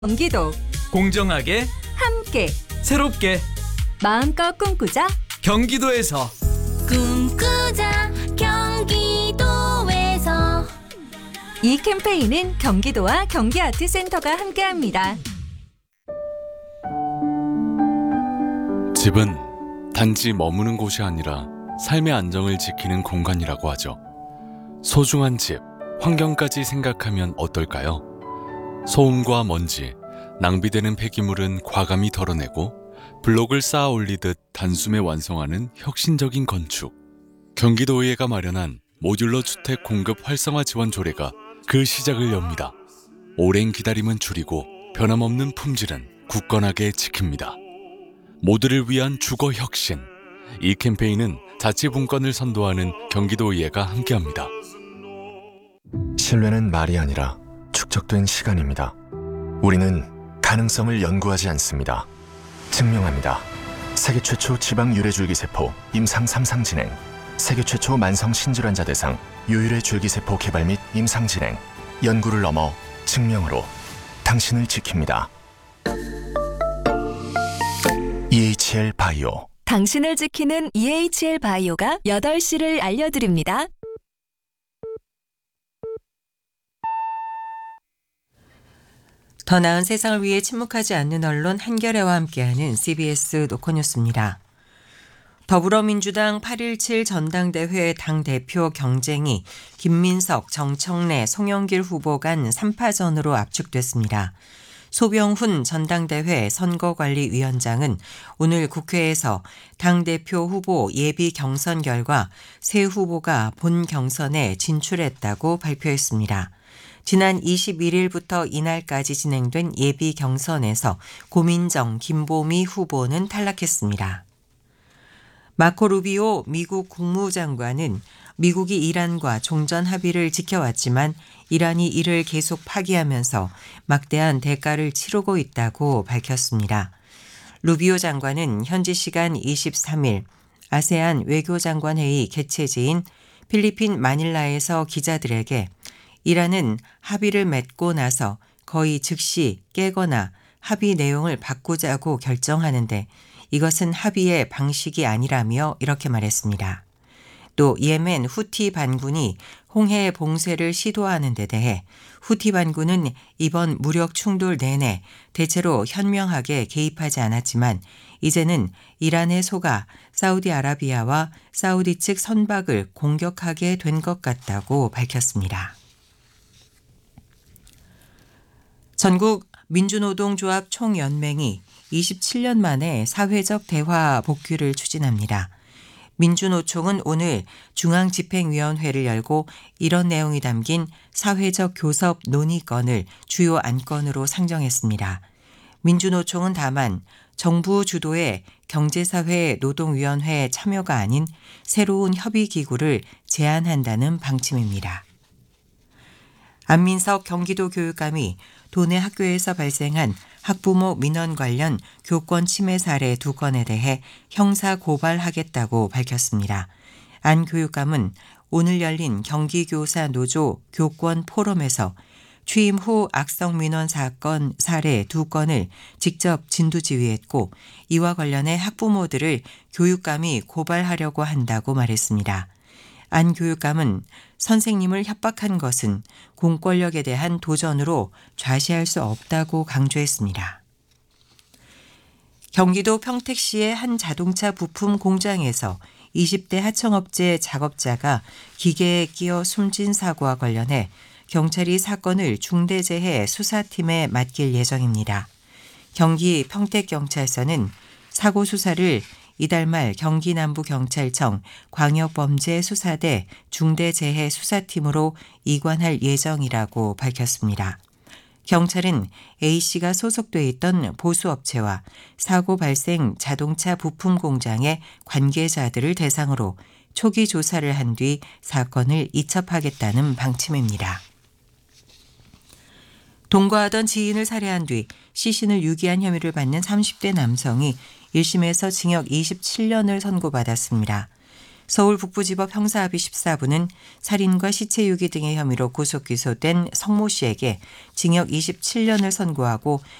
경기도 공정하게 함께 새롭게 마음껏 꿈꾸자. 경기도에서 꿈꾸자 경기도에서. 이 캠페인은 경기도와 경기아트센터가 함께합니다. 집은 단지 머무는 곳이 아니라 삶의 안정을 지키는 공간이라고 하죠. 소중한 집, 환경까지 생각하면 어떨까요? 소음과 먼지, 낭비되는 폐기물은 과감히 덜어내고 블록을 쌓아 올리듯 단숨에 완성하는 혁신적인 건축. 경기도의회가 마련한 모듈러 주택 공급 활성화 지원 조례가 그 시작을 엽니다. 오랜 기다림은 줄이고 변함없는 품질은 굳건하게 지킵니다. 모두를 위한 주거 혁신. 이 캠페인은 자치분권을 선도하는 경기도의회가 함께합니다. 신뢰는 말이 아니라 축적된 시간입니다. 우리는 가능성을 연구하지 않습니다. 증명합니다. 세계 최초 지방 유래 줄기세포 임상 3상 진행, 세계 최초 만성 신질환자 대상 유일의 줄기세포 개발 및 임상 진행, 연구를 넘어 증명으로 당신을 지킵니다. EHL 바이오. 당신을 지키는 EHL 바이오가 8시를 알려드립니다. 더 나은 세상을 위해 침묵하지 않는 언론 한겨레와 함께하는 CBS 노컷뉴스입니다. 더불어민주당 8.17 전당대회 당대표 경쟁이 김민석, 정청래, 송영길 후보 간 3파전으로 압축됐습니다. 소병훈 전당대회 선거관리위원장은 오늘 국회에서 당대표 후보 예비 경선 결과 세 후보가 본 경선에 진출했다고 발표했습니다. 지난 21일부터 이날까지 진행된 예비 경선에서 고민정, 김보미 후보는 탈락했습니다. 마코 루비오 미국 국무장관은 미국이 이란과 종전 합의를 지켜왔지만 이란이 이를 계속 파기하면서 막대한 대가를 치르고 있다고 밝혔습니다. 루비오 장관은 현지 시간 23일 아세안 외교장관회의 개최지인 필리핀 마닐라에서 기자들에게 이란은 합의를 맺고 나서 거의 즉시 깨거나 합의 내용을 바꾸자고 결정하는데 이것은 합의의 방식이 아니라며 이렇게 말했습니다. 또 예멘 후티 반군이 홍해 봉쇄를 시도하는 데 대해 후티 반군은 이번 무력 충돌 내내 대체로 현명하게 개입하지 않았지만 이제는 이란에 속아 사우디아라비아와 사우디 측 선박을 공격하게 된 것 같다고 밝혔습니다. 전국 민주노동조합 총연맹이 27년 만에 사회적 대화 복귀를 추진합니다. 민주노총은 오늘 중앙집행위원회를 열고 이런 내용이 담긴 사회적 교섭 논의건을 주요 안건으로 상정했습니다. 민주노총은 다만 정부 주도의 경제사회 노동위원회 참여가 아닌 새로운 협의기구를 제안한다는 방침입니다. 안민석 경기도 교육감이 도내 학교에서 발생한 학부모 민원 관련 교권 침해 사례 2건에 대해 형사 고발하겠다고 밝혔습니다. 안 교육감은 오늘 열린 경기교사 노조 교권 포럼에서 취임 후 악성 민원 사건 사례 2건을 직접 진두지휘했고 이와 관련해 학부모들을 교육감이 고발하려고 한다고 말했습니다. 안 교육감은 선생님을 협박한 것은 공권력에 대한 도전으로 좌시할 수 없다고 강조했습니다. 경기도 평택시의 한 자동차 부품 공장에서 20대 하청업체 작업자가 기계에 끼어 숨진 사고와 관련해 경찰이 사건을 중대재해 수사팀에 맡길 예정입니다. 경기 평택경찰서는 사고 수사를 이달 말 경기남부경찰청 광역범죄수사대 중대재해수사팀으로 이관할 예정이라고 밝혔습니다. 경찰은 A씨가 소속돼 있던 보수업체와 사고 발생 자동차 부품 공장의 관계자들을 대상으로 초기 조사를 한 뒤 사건을 이첩하겠다는 방침입니다. 동거하던 지인을 살해한 뒤 시신을 유기한 혐의를 받는 30대 남성이 1심에서 징역 27년을 선고받았습니다. 서울 북부지법 형사합의 14부는 살인과 시체 유기 등의 혐의로 구속 기소된 성모 씨에게 징역 27년을 선고하고